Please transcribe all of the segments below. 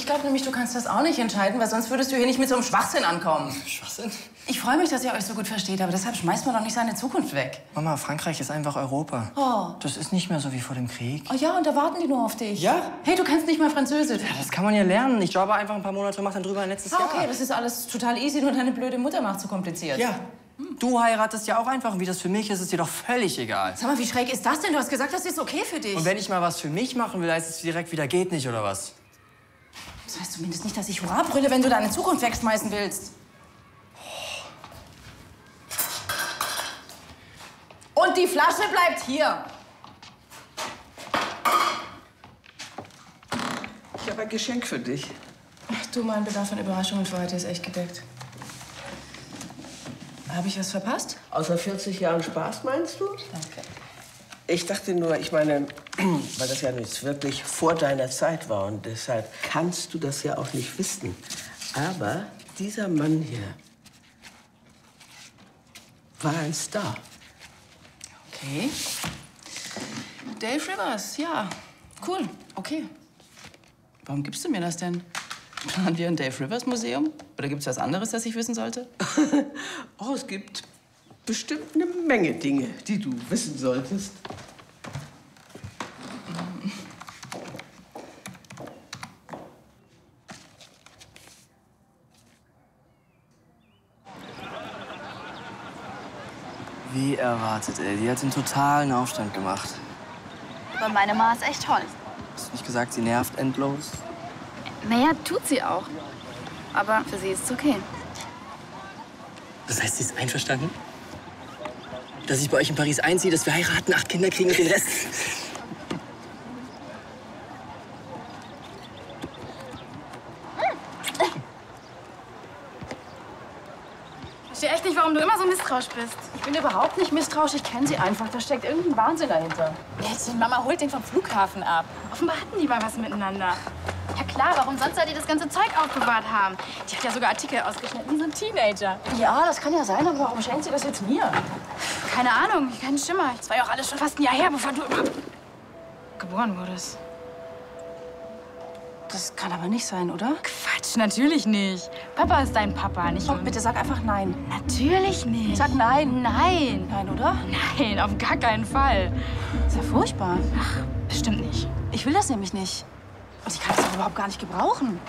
glaube nämlich, du kannst das auch nicht entscheiden, weil sonst würdest du hier nicht mit so einem Schwachsinn ankommen. Schwachsinn? Ich freue mich, dass ihr euch so gut versteht, aber deshalb schmeißt man doch nicht seine Zukunft weg. Mama, Frankreich ist einfach Europa. Oh. Das ist nicht mehr so wie vor dem Krieg. Oh ja, und da warten die nur auf dich. Ja? Hey, du kannst nicht mal Französisch. Ja, das kann man ja lernen. Ich jobbe einfach ein paar Monate und mach dann drüber ein letztes Jahr. Okay, das ist alles total easy, nur deine blöde Mutter macht zu kompliziert. Ja. Du heiratest ja auch einfach. Und wie das für mich ist, ist dir doch völlig egal. Sag mal, wie schräg ist das denn? Du hast gesagt, das ist okay für dich. Und wenn ich mal was für mich machen will, heißt es direkt wieder geht nicht, oder was? Das heißt zumindest nicht, dass ich Hurra brülle, wenn du deine Zukunft wegschmeißen willst. Und die Flasche bleibt hier. Ich habe ein Geschenk für dich. Ach du, mein Bedarf an Überraschungen für heute ist echt gedeckt. Habe ich was verpasst? Außer 40 Jahren Spaß, meinst du? Danke. Ich dachte nur, ich meine, weil das ja jetzt wirklich vor deiner Zeit war und deshalb kannst du das ja auch nicht wissen. Aber dieser Mann hier war ein Star. Okay. Dave Rivers, ja. Cool, okay. Warum gibst du mir das denn? Planen wir ein Dave Rivers Museum? Oder gibt's was anderes, das ich wissen sollte? Oh, es gibt bestimmt eine Menge Dinge, die du wissen solltest. Wie erwartet, ey. Die hat den totalen Aufstand gemacht. Aber meine Ma ist echt toll. Hast du nicht gesagt, sie nervt endlos? Naja, tut sie auch. Aber für sie ist es okay. Das heißt, sie ist einverstanden? Dass ich bei euch in Paris einziehe, dass wir heiraten, 8 Kinder kriegen und den Rest... Ich verstehe echt nicht, warum du immer so misstrauisch bist. Ich bin überhaupt nicht misstrauisch, ich kenne sie einfach. Da steckt irgendein Wahnsinn dahinter. Jetzt, Mama holt den vom Flughafen ab. Offenbar hatten die mal was miteinander. Ja klar, warum sonst soll die das ganze Zeug aufbewahrt haben? Die hat ja sogar Artikel ausgeschnitten, wie so ein Teenager. Ja, das kann ja sein, aber warum schenkt sie das jetzt mir? Keine Ahnung, keinen Schimmer. Das war ja auch alles schon fast ein Jahr her, bevor du überhaupt geboren wurdest. Das kann aber nicht sein, oder? Quatsch, natürlich nicht. Papa ist dein Papa, nicht Komm, bitte sag einfach nein. Natürlich nicht. Sag nein. Nein. Nein, oder? Nein, auf gar keinen Fall. Ist ja furchtbar. Ach, bestimmt nicht. Ich will das nämlich nicht. Und ich kann das auch überhaupt gar nicht gebrauchen.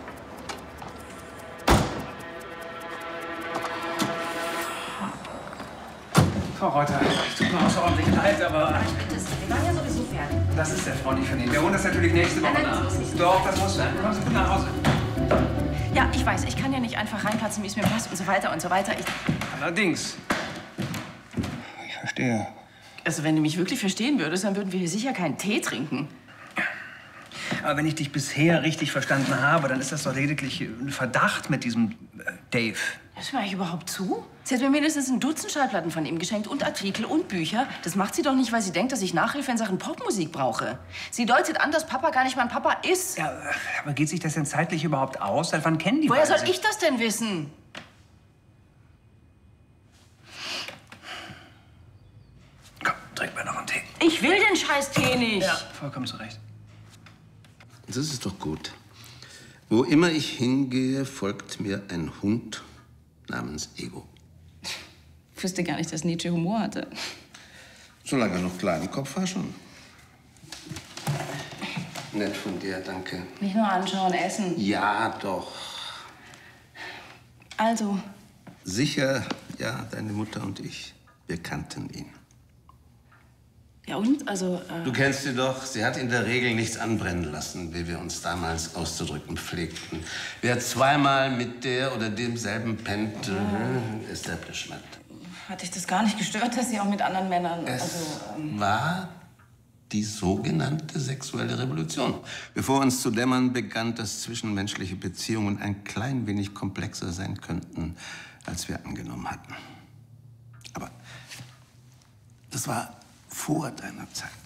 Frau Reuter, es tut mir außerordentlich leid, aber... Wir waren ja sowieso fertig. Das ist sehr freundlich von Ihnen. Wir holen das natürlich nächste Woche nach. Doch, das muss sein. Kommen Sie gut nach Hause. Ja, ich weiß, ich kann ja nicht einfach reinplatzen, wie es mir passt und so weiter und so weiter. Allerdings. Ich verstehe. Also, wenn du mich wirklich verstehen würdest, dann würden wir hier sicher keinen Tee trinken. Aber wenn ich dich bisher richtig verstanden habe, dann ist das doch lediglich ein Verdacht mit diesem Dave. Hörst du mir eigentlich überhaupt zu? Sie hat mir mindestens ein Dutzend Schallplatten von ihm geschenkt und Artikel und Bücher. Das macht sie doch nicht, weil sie denkt, dass ich Nachhilfe in Sachen Popmusik brauche. Sie deutet an, dass Papa gar nicht mein Papa ist. Ja, aber geht sich das denn zeitlich überhaupt aus? Seit wann kennen die Woher beiden soll sich? ich das denn wissen? Komm, trink mir noch einen Tee. Ich will den scheiß Tee nicht. Ja, vollkommen zu Recht. Das ist doch gut. Wo immer ich hingehe, folgt mir ein Hund namens Ego. Ich wusste gar nicht, dass Nietzsche Humor hatte. Solange er noch klar im Kopf war, schon. Nett von dir, danke. Nicht nur anschauen, essen. Ja, doch. Also, Sicher, ja, deine Mutter und ich, wir kannten ihn. ja und? Also, Du kennst sie doch. Sie hat in der Regel nichts anbrennen lassen, wie wir uns damals auszudrücken pflegten. Wer zweimal mit der oder demselben pennt, Establishment. hat dich das gar nicht gestört, dass sie auch mit anderen Männern... Es also, war die sogenannte sexuelle Revolution. Bevor uns zu dämmern begann, dass zwischenmenschliche Beziehungen ein klein wenig komplexer sein könnten, als wir angenommen hatten. Aber das war vor deiner Zeit.